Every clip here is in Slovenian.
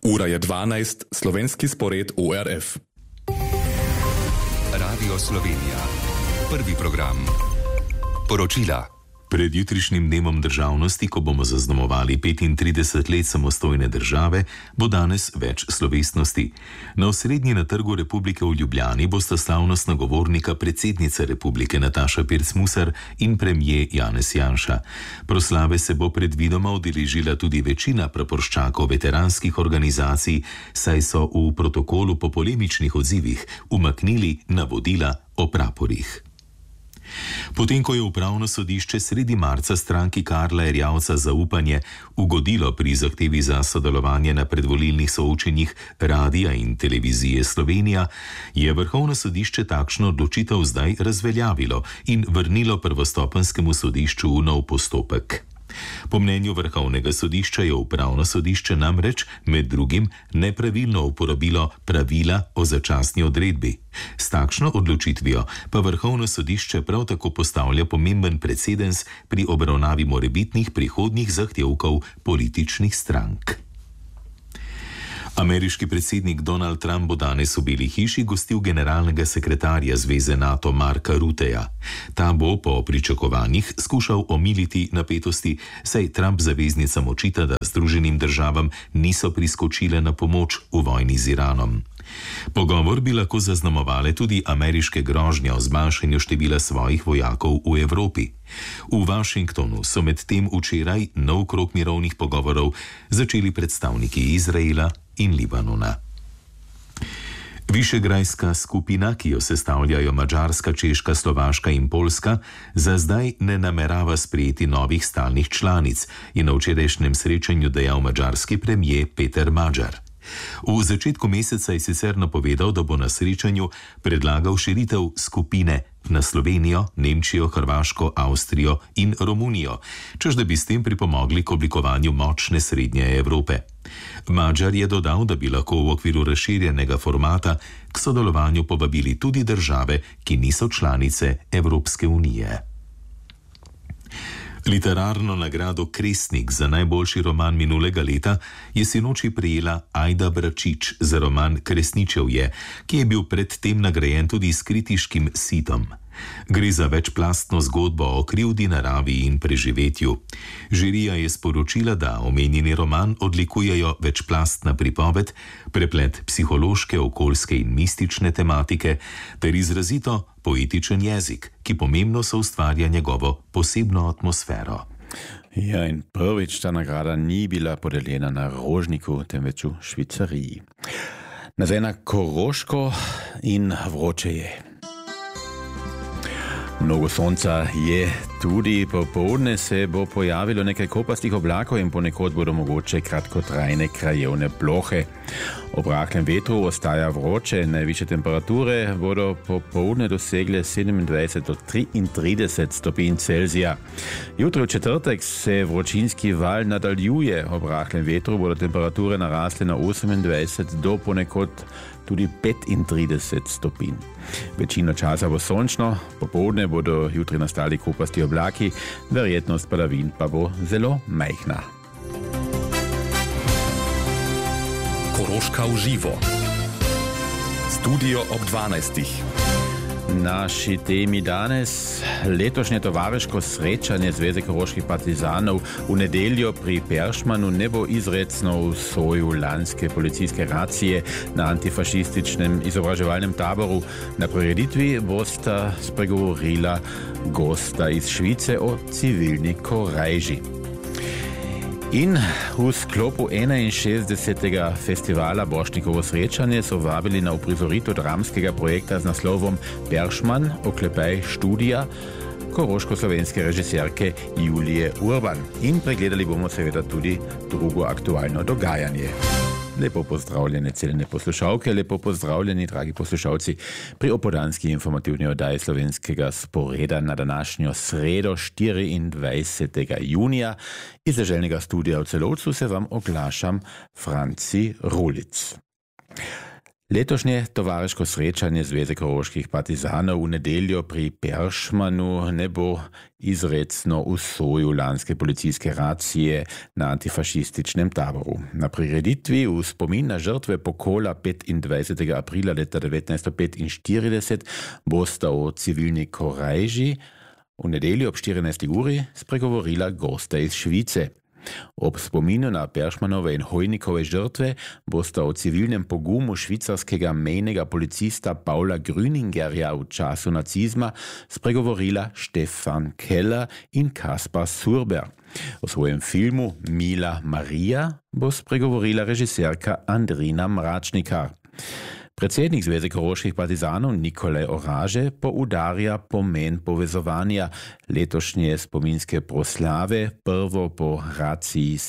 Ura je 12, slovenski spored ORF. Radio Slovenija. Prvi program. Poročila. Pred jutrišnjim dnevom državnosti, ko bomo zaznamovali 35 let samostojne države, bo danes več slovesnosti. Na osrednji na Trgu Republike v Ljubljani bosta slavnostna govornika predsednica Republike Nataša Pirc-Musar in premijer Janez Janša. Proslave se bo predvidoma udeležila tudi večina praporščakov veteranskih organizacij, saj so v protokolu po polemičnih odzivih umaknili navodila o praporih. Potem, ko je upravno sodišče sredi marca stranki Karla Erjavca zaupanje ugodilo pri zahtevi za sodelovanje na predvolilnih soočenjih Radia in Televizije Slovenija, je Vrhovno sodišče takšno odločitev zdaj razveljavilo in vrnilo prvostopenjskemu sodišču v nov postopek. Po mnenju Vrhovnega sodišča je upravno sodišče namreč med drugim nepravilno uporabilo pravila o začasni odredbi. S takšno odločitvijo pa Vrhovno sodišče prav tako postavlja pomemben precedens pri obravnavi morebitnih prihodnjih zahtevkov političnih strank. Ameriški predsednik Donald Trump bo danes v Beli hiši gostil generalnega sekretarja Zveze NATO Marka Rutteja. Ta bo po pričakovanjih skušal omiliti napetosti, saj Trump zaveznicam očita, da Združenim državam niso priskočile na pomoč v vojni z Iranom. Pogovor bi lahko zaznamovale tudi ameriške grožnje o zmanjšanju števila svojih vojakov v Evropi. V Washingtonu so medtem včeraj nov krog mirovnih pogovorov začeli predstavniki Izraela in Libanona. Višegrajska skupina, ki jo sestavljajo Madžarska, Češka, Slovaška in Poljska, za zdaj ne namerava sprejeti novih stalnih članic, je na včerajšnjem srečanju dejal madžarski premijer Peter Magyar. V začetku meseca je sicer napovedal, da bo na srečanju predlagal širitev skupine na Slovenijo, Nemčijo, Hrvaško, Avstrijo in Romunijo, češ da bi s tem pripomogli k oblikovanju močne srednje Evrope. Magyar je dodal, da bi lahko v okviru razširjenega formata k sodelovanju povabili tudi države, ki niso članice Evropske unije. Literarno nagrado Kresnik za najboljši roman minulega leta je sinoči prejela Ajda Bračič za roman Kresničevje, ki je bil predtem nagrajen tudi s kritiškim sitom. Gre za večplastno zgodbo o krivdi, naravi in preživetju. Žirija je sporočila, da omenjeni roman odlikujejo večplastna pripoved, preplet psihološke, okoljske in mistične tematike ter izrazito poetičen jezik, ki pomembno soustvarja njegovo posebno atmosfero. Ja, in prvič ta nagrada ni bila podeljena na Rožniku, temveč v Švicariji. Nazaj na Koroško in vroče je. Mnogo sonca je tudi, popoldne se bo pojavilo nekaj kopastih oblakov in ponekod bodo mogoče kratkotrajne krajevne plohe. Ob rahlem vetru ostaja vroče, najvišje temperature bodo popoldne dosegle 27 do 33 stopinj Celzija. Jutri v četrtek se vročinski val nadaljuje, ob rahlem vetru bodo temperature narasle na 28 do ponekod tudi 35 stopinj. Večino časa bo sončno, popoldne bodo jutri nastali kopasti oblaki, verjetnost padavin pa bo zelo majhna. Koroška v živo. Studio ob 12. Naši temi danes letošnje tovariško srečanje Zveze koroških partizanov v nedeljo pri Peršmanu ne bo izrecno v soju lanske policijske racije na antifašističnem izobraževalnem taboru. Na prireditvi bosta spregovorila gosta iz Švice o civilni korajži. In v sklopu 61. festivala Borštnikovo srečanje so vabili na uprizoritev dramskega projekta z naslovom Peršman, oklepaj študija, koroško-slovenske režiserke Julije Urban. In pregledali bomo seveda tudi drugo aktualno dogajanje. Lepo pozdravljene ciljne poslušalke, lepo pozdravljeni dragi poslušalci pri opoldanski informativni oddaji slovenskega sporeda na današnjo sredo 24. junija. Iz deželnega studia v Celovcu se vam oglašam Franci Rulic. Letošnje tovariško srečanje Zveze koroških partizanov v nedeljo pri Peršmanu ne bo izrecno usvojil lanske policijske racije na antifašističnem taboru. Na prireditvi v spomin na žrtve pokola 25. aprila leta 1945 bosta o civilni korajži v nedeljo ob 14. uri spregovorila gosta iz Švice. Ob spominu na Peršmanove in Hojnikove žrtve bosta o civilnem pogumu švicarskega mejnega policista Paula Grüningerja v času nacizma spregovorila Stefan Keller in Kaspar Surber. O svojem filmu Mila Marija bo spregovorila režiserka Andrina Mračnikar. Predsednik Zveze koroških partizanov Nikolaj Oraže poudarja pomen povezovanja letošnje spominske proslave, prvo po raciji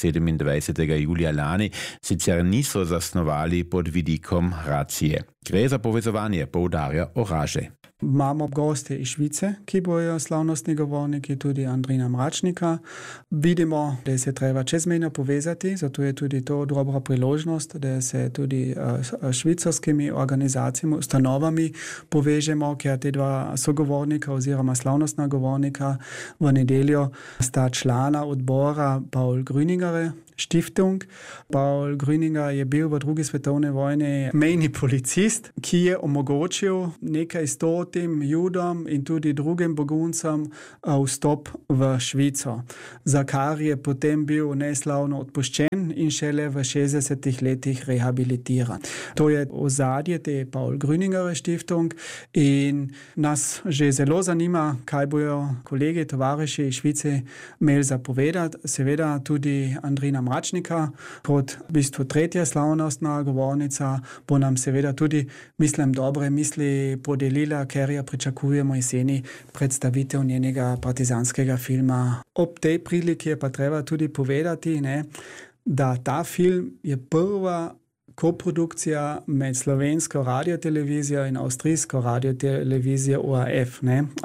27. julija lani, sicer niso zasnovali pod vidikom racije. Gre za povezovanje, poudarja Oraže. Imamo goste iz Švice, ki bojo slavnostni govorniki, tudi Andrina Mračnika. Vidimo, da se treba čezmejno povezati, zato je tudi to dobra priložnost, da se tudi s švicarskimi organizacijami, ustanovami povežemo, ker te dva sogovornika oziroma slavnostna govornika v nedeljo sta člana odbora Paul Grüninger Stiftung. Paul Grüninger je bil v drugi svetovni vojni mejni policist, ki je omogočil nekaj stotim Judom in tudi drugim beguncem vstop v Švico, za kar je potem bil neslavno odpuščen in šele v 60 letih rehabilitiran. To je ozadje te Paul Grüninger Stiftung in nas že zelo zanima, kaj bojo kolegi, tovariši iz Švice imeli za povedati. Seveda tudi Andrina Mračnika, kot v bistvu tretja slavnostna govornica, bo nam seveda tudi, mislim, dobre misli podelila, ker jo pričakujemo jeseni predstavitev njenega partizanskega filma. Ob tej priliki je pa treba tudi povedati, da ta film je prva koprodukcija med slovensko radiotelevizijo in avstrijsko radiotelevizijo ORF.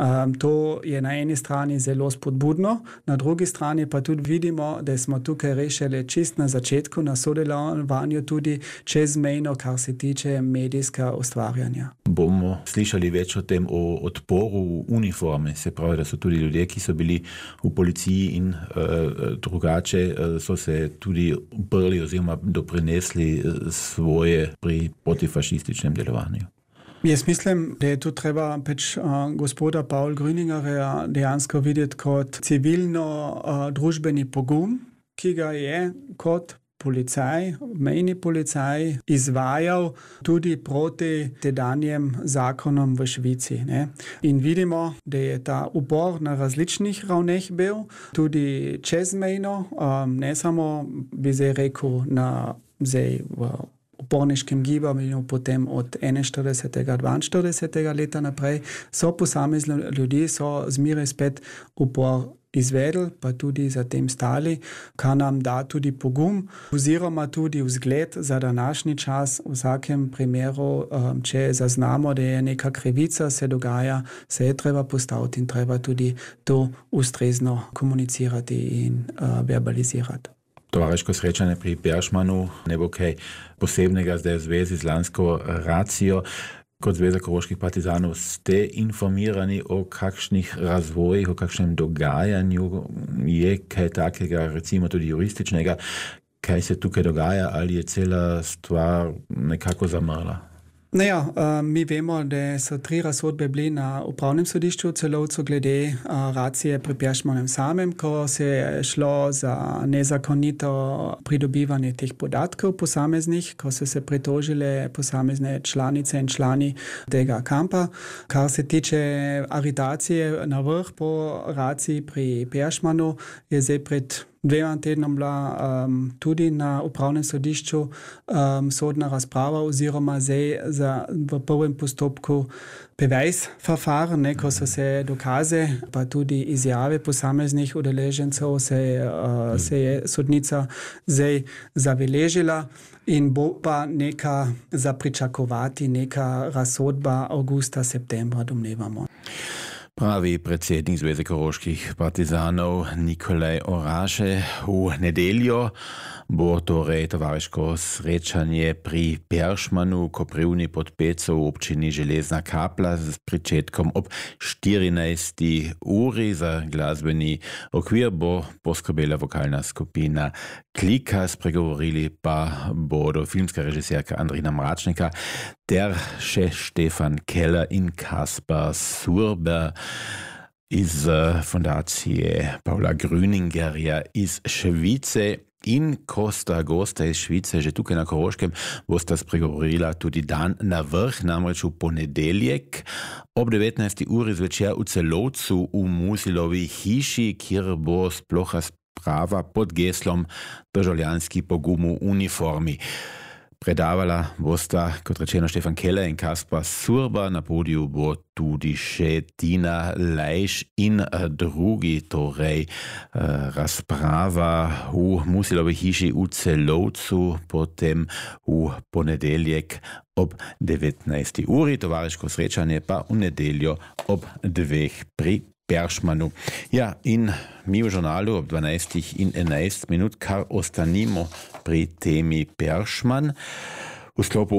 To je na eni strani zelo spodbudno, na drugi strani pa tudi vidimo, da smo tukaj rešili čist na začetku na sodelovanju tudi čezmejno, kar se tiče medijskega ustvarjanja. Bomo slišali več o tem, o odporu uniforme, se pravi, da so tudi ljudje, ki so bili v policiji in drugače so se tudi uprli oziroma doprinesli svoje pri protifašističnem delovanju. Jaz mislim, da je tu treba gospoda Paul Grüningerja dejansko videti kot civilno-družbeni pogum, ki ga je kot policaj, mejni policaj izvajal tudi proti tedanjem zakonom v Švici. In vidimo, da je ta upor na različnih ravneh bil, tudi čezmejno, ne samo, bi zdaj rekel, v uporniškem gibanju, potem od 41. 42. leta naprej, so posamezni ljudje, so zmeraj spet upor izvedli, pa tudi za tem stali, kar nam da tudi pogum, oziroma tudi vzgled za današnji čas. V vsakem primeru, če zaznamo, da je neka krivica se dogaja, se je treba postaviti in treba tudi to ustrezno komunicirati in verbalizirati. Tovariško srečanje pri Peršmanu ne bo kaj posebnega zdaj v zvezi z lansko racijo. Kot Zveza koroških partizanov ste informirani o kakšnih razvojih, o kakšnem dogajanju, je kaj takega, recimo tudi jurističnega, kaj se tukaj dogaja, ali je cela stvar nekako zamrla? Mi vemo, da so 3 razsodbe bili na upravnem sodišču v Celovcu glede racije pri Peršmanem samem, ko se je šlo za nezakonito pridobivanje teh podatkov posameznih, ko so se pritožile posamezne članice in člani tega kampa. Kar se tiče aretacije na vrh po raciji pri Peršmanu, je zdaj pred 2 tednom bila tudi na upravnem sodišču sodna razprava oziroma zdaj v prvem postopku Beweisverfahren, ko so se dokaze pa tudi izjave posameznih udeležencev se je sodnica zdaj zabeležila in bo pa neka za pričakovati neka razsodba avgusta, septembra, domnevamo. Pravi predsednik Zveze koroških partizanov Nikolaj Oraše. V nedeljo bo torej tovariško srečanje pri Peršmanu, Koprivni pod Peco v občini Železna Kapla s pričetkom ob 14. uri. Za glasbeni okvir bo poskrbela vokalna skupina Klika, spregovorili pa bodo filmska režiserka Andrina Mračnika ter še Stefan Keller in Kaspar Surber iz fundacije Paula Grüningerja iz Švice. In Kosta gosta iz Švice, že tukaj na Koroškem, bosta spregovorila tudi dan na vrh, namreč v ponedeljek ob 19. uri zvečer v Celovcu v Musilovi hiši, kjer bo sploha sprava pod geslom Državljanski pogum v uniformi. Predavala bosta, kot rečeno, Stefan Keller in Kaspar Surber, na podiju bo tudi še Tina Lejš in drugi, torej razprava v Musilovi hiši v Celovcu, potem v ponedeljek ob 19. uri, tovariško srečanje pa v nedeljo ob 2. pri Peršmanu. Ja, in mi v žurnalu ob 12:11 kar ostanimo pri temi Peršman. V sklopu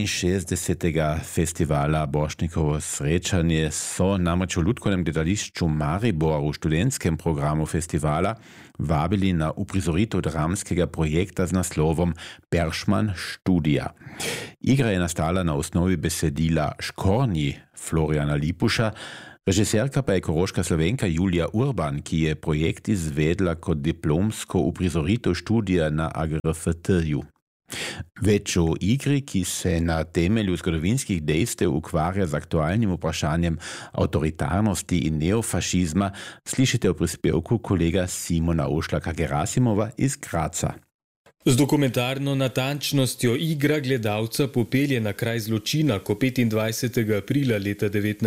61. festivala Borštnikovo srečanje so namreč v Lutkovnem gledališču Maribor v študentskem programu festivala vabili na uprizoritev dramskega projekta z naslovom Peršman študija. Igra je nastala na osnovi besedila Škornji Floriana Lipuša, režiserka pa je koroška Slovenka Julija Urban, ki je projekt izvedla kot diplomsko uprizoritev študija na AGRFT-ju. Več o igri, ki se na temelju zgodovinskih dejstev ukvarja z aktualnim vprašanjem avtoritarnosti in neofašizma, slišite v prispevku kolega Simona Ošlaka-Gerasimova iz Graca. Z dokumentarno natančnostjo igra gledalca popelje na kraj zločina, ko 25. aprila leta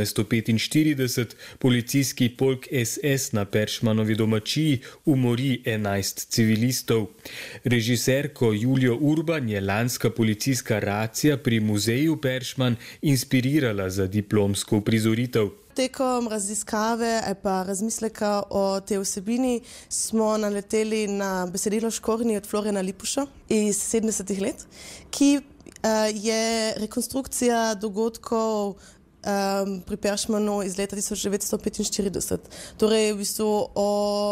1945 policijski polk SS na Peršmanovi domačiji umori 11 civilistov. Režiserko Julijo Urban je lanska policijska racija pri muzeju Peršman inspirirala za diplomsko uprizoritev. Tekom raziskave ali pa razmisleka o tej vsebini smo naleteli na besedilo Škornji od Floriana Lipuša iz 70. let, ki je rekonstrukcija dogodkov pri Peršmanu iz leta 1945. Torej v bistvu o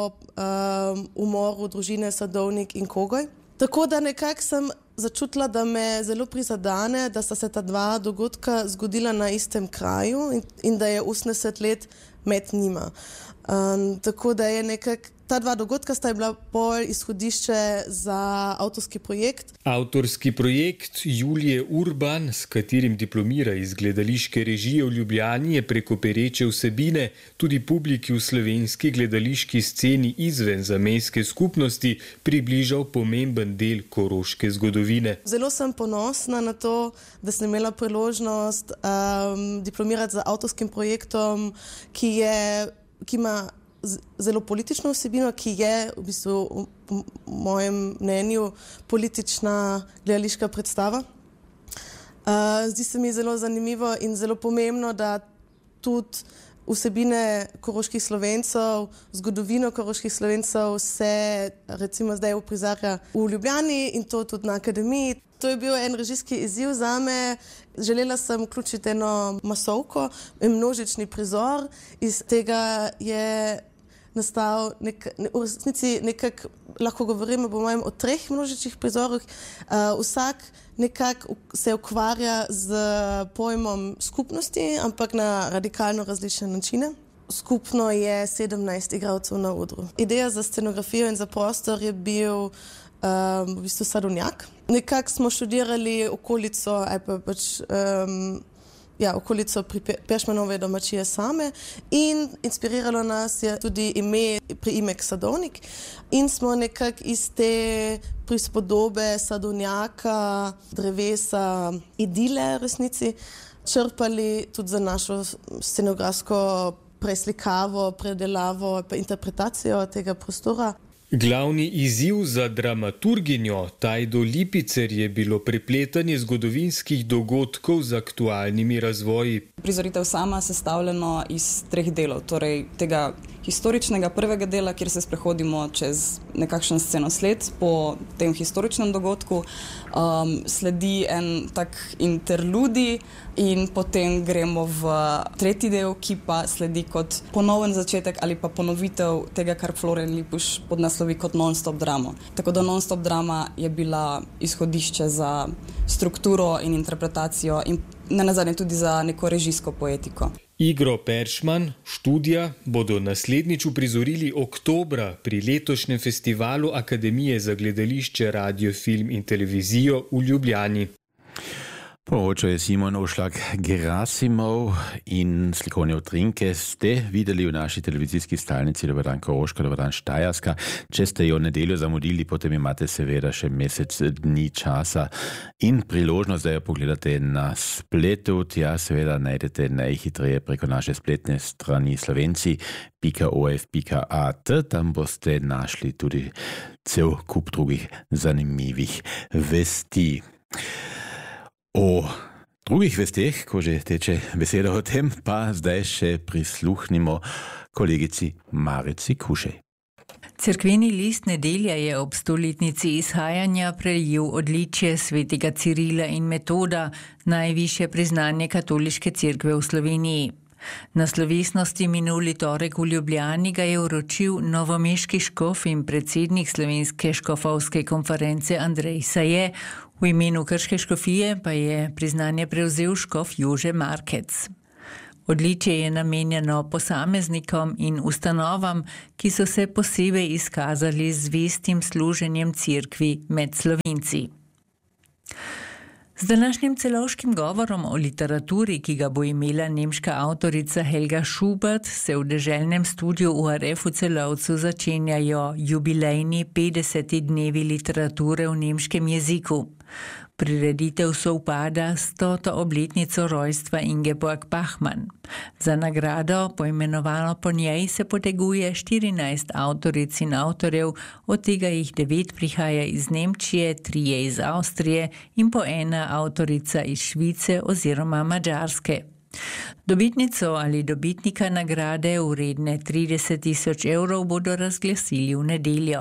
umoru družine Sadovnik in Kogoj. Tako da nekako sem začutila, da me zelo prizadane, da sta se ta dva dogodka zgodila na istem kraju in da je 80 let med njima. Tako da je nekako ta dva dogodka sta bila bolj izhodišče za avtorski projekt. Avtorski projekt Julije Urban, s katerim diplomira iz gledališke režije v Ljubljani, je preko pereče vsebine tudi publiki v slovenski gledališki sceni izven zamejske skupnosti približal pomemben del koroške zgodovine. Zelo sem ponosna na to, da sem imela priložnost diplomirati z avtorskim projektom, ki ima zelo politično vsebino, ki je v bistvu v mojem mnenju politična gledališka predstava. Zdi se mi zelo zanimivo in zelo pomembno, da tudi vsebine koroških Slovencev, zgodovino koroških Slovencev se recimo zdaj uprizarja v Ljubljani in to tudi na akademiji. To je bil en režijski izziv zame. Želela sem vključiti eno masovko, en množični prizor. Iz tega je nastal v resnici nekako, lahko govorimo po mojem o 3 množičnih prizorih. Vsak nekako se ukvarja z pojmom skupnosti, ampak na radikalno različne načine. Skupno je 17 igralcev na odru. Ideja za scenografijo in za prostor je bil v bistvu Sadovnjak. Nekako smo študirali okolico, okolico pri Peršmanove domačije same in inspiriralo nas je tudi priimek Sadovnik in smo nekako iz te prispodobe Sadovnjaka, drevesa, idile resnici črpali tudi za našo scenografsko preslikavo, predelavo in interpretacijo tega prostora. Glavni izziv za dramaturginjo Tajdo Lipicer je bilo prepletanje zgodovinskih dogodkov z aktualnimi razvoji. Prizoritev sama sestavljeno iz 3 delov, torej tega historičnega prvega dela, kjer se sprehodimo čez nekakšen scenosled po tem historičnem dogodku, sledi en tak interludij in potem gremo v 3. del, ki pa sledi kot ponoven začetek ali pa ponovitev tega, kar Florian Lipuš podnaslovi kot non-stop dramo. Tako da non-stop drama je bila izhodišče za strukturo in interpretacijo in nenazadnje tudi za neko režijsko poetiko. Igro Peršman, Študija, bodo naslednjič uprizorili oktobra pri letošnjem festivalu Akademije za gledališče, radio, film in televizijo v Ljubljani. Poročal je Simon Ošlak-Gerasimov in slikovne utrinke ste videli v naši televizijski stalnici. Dobar dan Koroška, dobar dan Štajerska. Če ste jo nedeljo zamudili, potem imate seveda še mesec dni časa in priložnost, da jo pogledate na spletu. Tja seveda najdete najhitreje preko naše spletne strani slovenci.of.at. Tam boste našli tudi cel kup drugih zanimivih vesti. O drugih vesteh, ko že teče beseda o tem, pa zdaj še prisluhnimo kolegici Marici Kušej. Cerkveni list Nedelja je ob 100-letnici izhajanja prejel odličje svetega Cirila in Metoda, najvišje priznanje katoliške cerkve v Sloveniji. Na slovesnosti minuli torek v Ljubljani ga je vročil novomeški škof in predsednik Slovenske škofovske konference Andrej Saje, v imenu Krške škofije pa je priznanje prevzel škof Jože Markec. Odličje je namenjeno posameznikom in ustanovam, ki so se posebej izkazali z zvestim služenjem cerkvi med Slovenci. Z današnjim celovškim govorom o literaturi, ki ga bo imela nemška avtorica Helga Schubert, se v deželnem studiu ORF v Celovcu začenjajo jubilejni 50. dnevi literature v nemškem jeziku. Prireditev sovpada s 100. obletnico rojstva Ingeborg Bachmann. Za nagrado, poimenovano po njej, se poteguje 14 avtoric in avtorjev, od tega jih 9 prihaja iz Nemčije, 3 iz Avstrije in po 1 avtorica iz Švice oziroma Madžarske. Dobitnico ali dobitnika nagrade vredne 30.000 evrov bodo razglasili v nedeljo.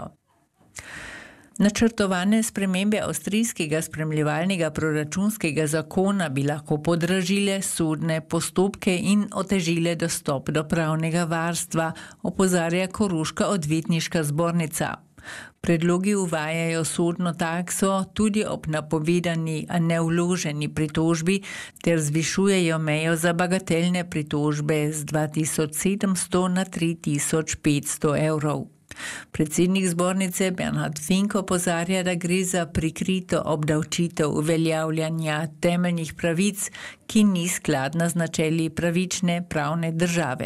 Načrtovane spremembe avstrijskega spremljevalnega proračunskega zakona bi lahko podražile sodne postopke in otežile dostop do pravnega varstva, opozarja Koroška odvetniška zbornica. Predlogi uvajajo sodno takso tudi ob napovedani, a nevloženi pritožbi ter zvišujejo mejo za bagatelne pritožbe z 2700 na 3500 evrov. Predsednik zbornice Bernhard Fink opozarja, da gre za prikrito obdavčitev uveljavljanja temeljnih pravic, ki ni skladna z načeli pravične pravne države.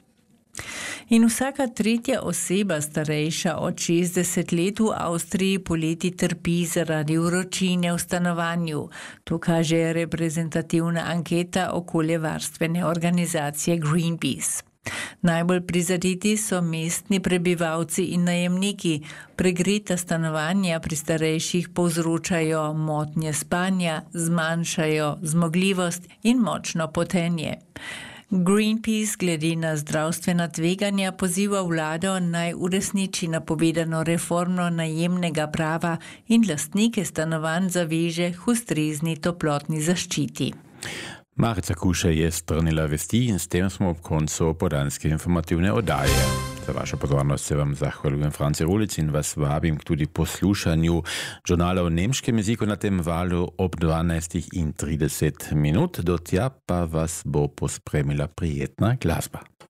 In vsaka 3. oseba starejša od 60 let v Avstriji poleti trpi zaradi vročine v stanovanju. To kaže reprezentativna anketa okoljevarstvene organizacije Greenpeace. Najbolj prizadeti so mestni prebivalci in najemniki. Pregreta stanovanja pri starejših povzročajo motnje spanja, zmanjšajo zmogljivost in močno potenje. Greenpeace glede na zdravstvena tveganja poziva vlado naj uresniči napovedano reformo najemnega prava in lastnike stanovanj zaveže k ustrezni toplotni zaščiti. Marica Kušej je strnila vesti in s tem smo ob koncu podanske informativne oddaje. Za vašo pozornost se vam zahvaljujem Franci Rulic in vas vabim k tudi poslušanju žurnala v nemškem jeziku na tem valu ob 12:30. Do tja pa vas bo pospremila prijetna glasba.